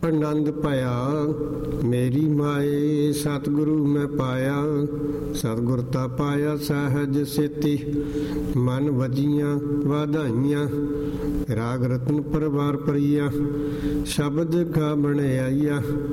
ਆਨੰਦ ਭਇਆ ਮੇਰੀ ਮਾਏ, ਸਤਿਗੁਰੂ ਮੈਂ ਪਾਇਆ। ਸਤਿਗੁਰ ਤਾ ਪਾਇਆ ਸਹਿਜ ਸੇਤੀ, ਮਨ ਵਜੀਆਂ ਵਧਾਈਆਂ। ਰਾਗ ਰਤਨ ਪਰਵਾਰ ਪਰੀਆ, ਸ਼ਬਦ ਕਾ ਬਣਾਈਆ।